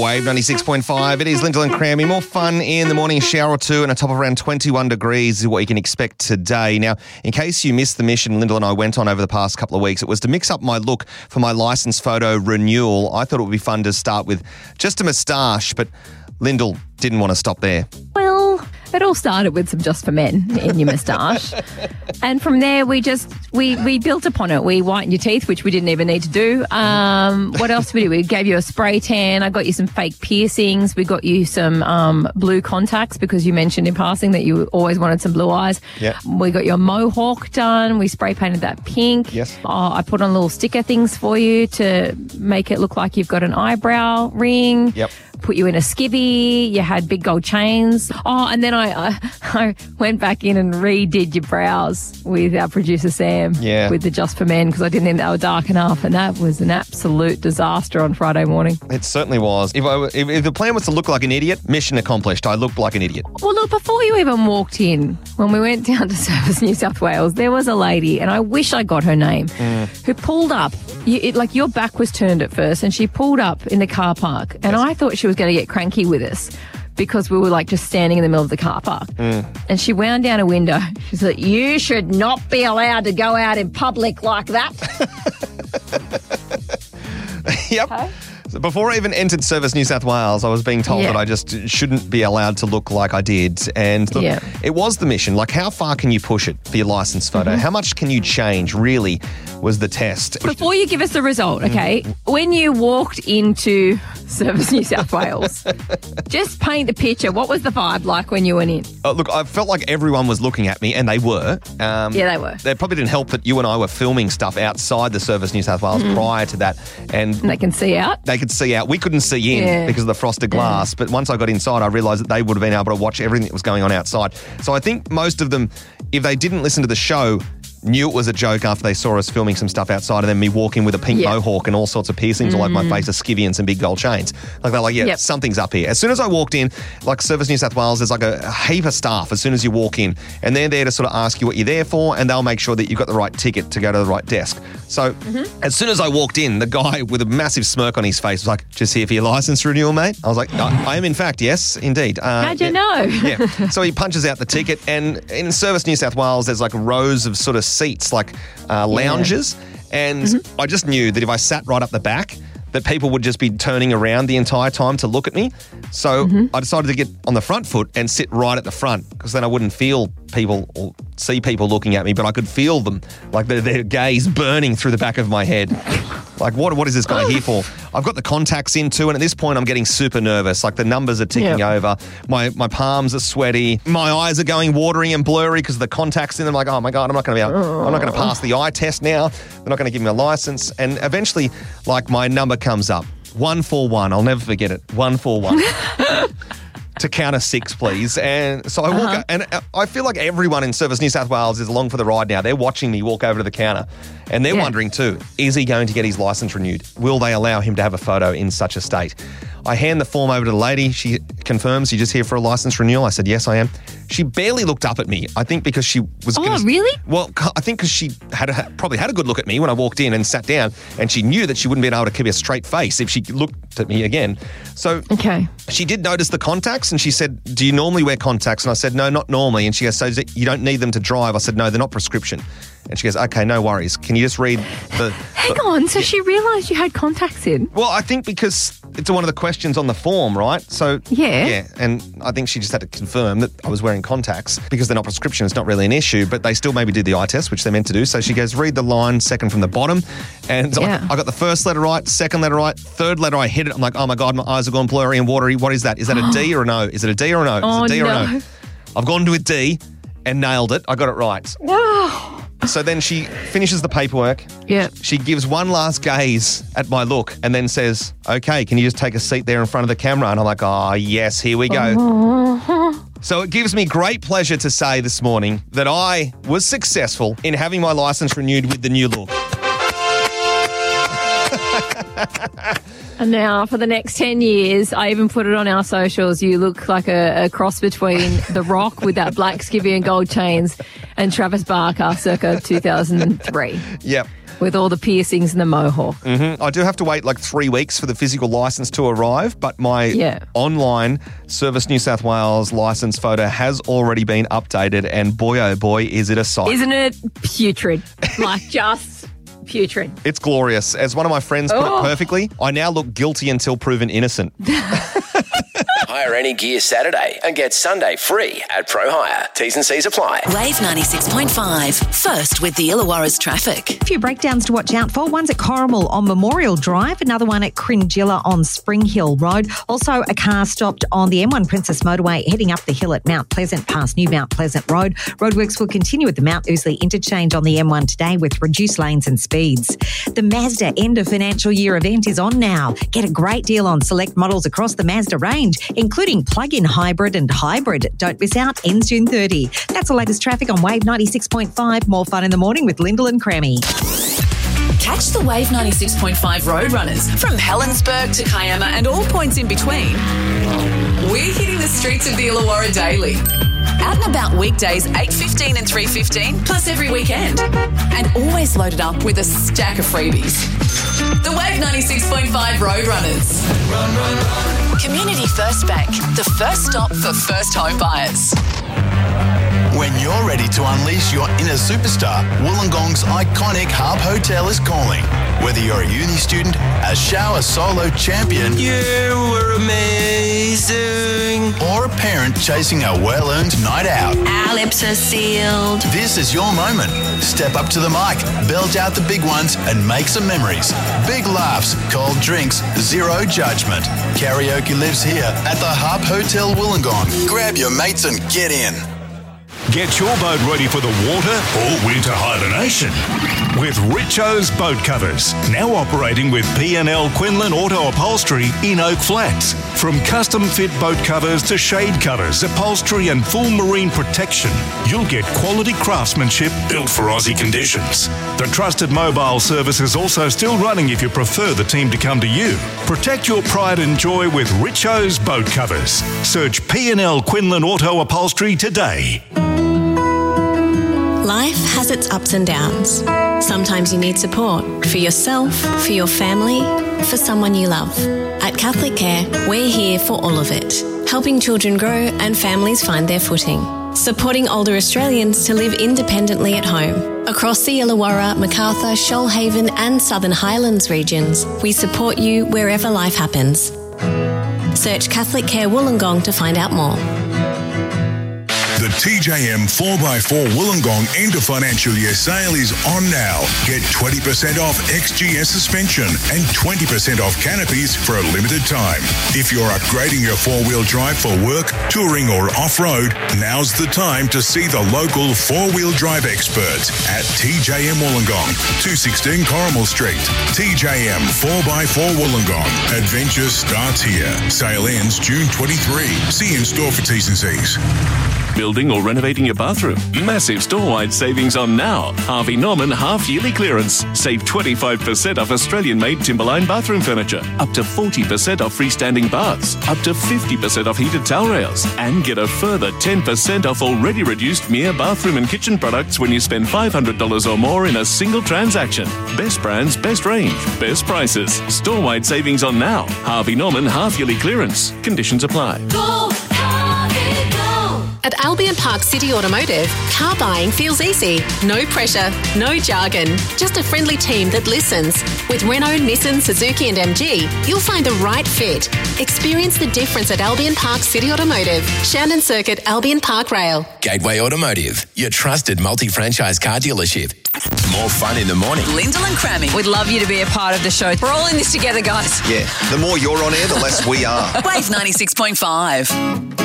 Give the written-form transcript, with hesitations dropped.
Wave 96.5. It is Lyndall and Crammy. More fun in the morning, shower or two, and a top of around 21 degrees is what you can expect today. Now, in case you missed the mission Lyndall and I went on over the past couple of weeks, it was to mix up my look for my licence photo renewal. I thought it would be fun to start with just a moustache, but Lyndall didn't want to stop there. Well, it all started with some Just for Men in your moustache. And from there, we built upon it. We whitened your teeth, which we didn't even need to do. What else did we do? We gave you a spray tan. I got you some fake piercings. We got you some blue contacts because you mentioned in passing that you always wanted some blue eyes. Yeah. We got your mohawk done. We spray painted that pink. Yes. I put on little sticker things for you to make it look like you've got an eyebrow ring. Yep. Put you in a skivvy. You had big gold chains. Oh, and then I went back in and redid your brows with our producer Sam. Yeah. With the Just for Men because I didn't think they were dark enough, and that was an absolute disaster on Friday morning. It certainly was. If the plan was to look like an idiot, mission accomplished. I looked like an idiot. Well, look, before you even walked in, when we went down to Service New South Wales, there was a lady, and I wish I got her name, who pulled up. Your back was turned at first, and she pulled up in the car park, and I thought she was going to get cranky with us because we were like just standing in the middle of the car park. And she wound down a window. She's like, "You should not be allowed to go out in public like that." Yep. Okay. So before I even entered Service New South Wales, I was being told that I just shouldn't be allowed to look like I did. And look, it was the mission. Like, how far can you push it for your licence photo? How much can you change, really, was the test. Before you give us the result, okay, when you walked into Service New South Wales, just paint the picture. What was the vibe like when you went in? Look, I felt like everyone was looking at me, and they were. Yeah, they were. It probably didn't help that you and I were filming stuff outside the Service New South Wales prior to that. And they can see out. They could see out. We couldn't see in because of the frosted glass. But once I got inside, I realised that they would have been able to watch everything that was going on outside. So I think most of them, if they didn't listen to the show, knew it was a joke after they saw us filming some stuff outside and then me walking with a pink mohawk and all sorts of piercings all over my face, a skivvy and some big gold chains. Like, they're like, something's up here. As soon as I walked in, like Service New South Wales, there's like a heap of staff as soon as you walk in, and they're there to sort of ask you what you're there for, and they'll make sure that you've got the right ticket to go to the right desk. So as soon as I walked in, the guy with a massive smirk on his face was like, "Just here for your licence renewal, mate?" I was like, I am in fact, yes, indeed. How'd you know? Yeah. So he punches out the ticket, and in Service New South Wales, there's like rows of sort of seats, like lounges, and I just knew that if I sat right up the back, that people would just be turning around the entire time to look at me. So I decided to get on the front foot and sit right at the front, because then I wouldn't feel people or see people looking at me, but I could feel them, like their gaze burning through the back of my head. Like, what is this guy here for? I've got the contacts in too, and at this point I'm getting super nervous. Like, the numbers are ticking over. My palms are sweaty. My eyes are going watery and blurry because of the contacts in them. Like, oh my God, I'm not going to pass the eye test now. They're not going to give me a license. And eventually, like, my number comes up. 141. I'll never forget it. 141. To count of 6, please. And so I walk up, and I feel like everyone in Service New South Wales is along for the ride now. They're watching me walk over to the counter, and they're wondering too, is he going to get his licence renewed? Will they allow him to have a photo in such a state? I hand the form over to the lady. She confirms, "You just here for a licence renewal?" I said, "Yes, I am." She barely looked up at me. I think because she was... Really? Well, I think because she probably had a good look at me when I walked in and sat down, and she knew that she wouldn't be able to keep a straight face if she looked at me again. So she did notice the contacts, and she said, "Do you normally wear contacts?" And I said, "No, not normally." And she goes, "So you don't need them to drive?" I said, "No, they're not prescription." And she goes, "Okay, no worries. Can you just read the..." Hang on, so she realised you had contacts in? Well, I think because it's one of the questions on the form, right? So, yeah, and I think she just had to confirm that I was wearing contacts. Because they're not prescription, it's not really an issue, but they still maybe did the eye test, which they're meant to do. So she goes, "Read the line second from the bottom." And I got the first letter right, second letter right, third letter I hit it. I'm like, oh my God, my eyes are gone blurry and watery. What is that? Is that a D or a no? Is it a D or a no? Is it a D or a no? I've gone to a D and nailed it. I got it right. So then she finishes the paperwork. Yeah. She gives one last gaze at my look and then says, "Okay, can you just take a seat there in front of the camera?" And I'm like, oh, yes, here we go. So it gives me great pleasure to say this morning that I was successful in having my licence renewed with the new look. And now for the next 10 years, I even put it on our socials, you look like a cross between The Rock with that black skivvy and gold chains and Travis Barker circa 2003. Yep. with all the piercings and the mohawk. I do have to wait like 3 weeks for the physical license to arrive, but my online Service New South Wales license photo has already been updated, and boy, oh boy, is it a sight. Isn't it putrid? Like, just putrid. It's glorious. As one of my friends put it perfectly, I now look guilty until proven innocent. Hire any gear Saturday and get Sunday free at Pro Hire. T's and C's apply. Wave 96.5. First with the Illawarra's traffic. A few breakdowns to watch out for. One's at Corrimal on Memorial Drive, another one at Cringilla on Spring Hill Road. Also, a car stopped on the M1 Princess Motorway heading up the hill at Mount Pleasant past New Mount Pleasant Road. Roadworks will continue at the Mount Ousley interchange on the M1 today with reduced lanes and speeds. The Mazda end of financial year event is on now. Get a great deal on select models across the Mazda range, including plug-in hybrid and hybrid. Don't miss out, ends June 30. That's the latest traffic on Wave 96.5. More fun in the morning with Lyndall and Crammy. Catch the Wave 96.5 road runners from Helensburgh to Kiama and all points in between. We're hitting the streets of the Illawarra daily. Out and about weekdays 8:15 and 3:15, plus every weekend. And always loaded up with a stack of freebies. The Wave 96.5 Road Runners. Run, run, run. Community First Bank, the first stop for first home buyers. When you're ready to unleash your inner superstar, Wollongong's iconic Harp Hotel is calling. Whether you're a uni student, a shower solo champion, you were amazing, or a parent chasing a well-earned night out, Our lips are sealed. this is your moment. Step up to the mic, belt out the big ones, and make some memories. Big laughs, cold drinks, zero judgment. Karaoke lives here at the Harp Hotel Wollongong. Grab your mates and get in. Get your boat ready for the water or winter hibernation with Richo's Boat Covers. Now operating with P&L Quinlan Auto Upholstery in Oak Flats. From custom fit boat covers to shade covers, upholstery and full marine protection, you'll get quality craftsmanship built for Aussie conditions. The trusted mobile service is also still running if you prefer the team to come to you. Protect your pride and joy with Richo's Boat Covers. Search P&L Quinlan Auto Upholstery today. Life has its ups and downs. Sometimes you need support for yourself, for your family, for someone you love. At Catholic Care, we're here for all of it, helping children grow and families find their footing, supporting older Australians to live independently at home. Across the Illawarra, Macarthur, Shoalhaven and Southern Highlands regions, we support you wherever life happens. Search Catholic Care Wollongong to find out more. The TJM 4x4 Wollongong end of financial year sale is on now. Get 20% off XGS suspension and 20% off canopies for a limited time. If you're upgrading your four-wheel drive for work, touring or off-road, now's the time to see the local four-wheel drive experts at TJM Wollongong, 216 Corrimal Street. TJM 4x4 Wollongong. Adventure starts here. Sale ends June 23. See in-store for T's and C's. Building or renovating your bathroom? Massive store-wide savings on now. Harvey Norman half-yearly clearance. Save 25% off Australian-made Timberline bathroom furniture. Up to 40% off freestanding baths. Up to 50% off heated towel rails. And get a further 10% off already reduced Mere bathroom and kitchen products when you spend $500 or more in a single transaction. Best brands, best range, best prices. Store-wide savings on now. Harvey Norman half-yearly clearance. Conditions apply. At Albion Park City Automotive, car buying feels easy. No pressure, no jargon, just a friendly team that listens. With Renault, Nissan, Suzuki and MG, you'll find the right fit. Experience the difference at Albion Park City Automotive, Shannon Circuit, Albion Park Rail. Gateway Automotive, your trusted multi-franchise car dealership. More fun in the morning. Lyndall and Crammy. We'd love you to be a part of the show. We're all in this together, guys. Yeah, the more you're on air, the less we are. Wave 96.5.